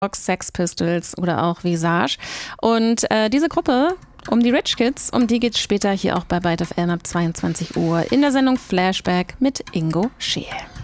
Sex Pistols oder auch Visage. Und diese Gruppe um die Rich Kids, um die geht es später hier auch bei Byte FM ab 22 Uhr in der Sendung Flashback mit Ingo Scheel.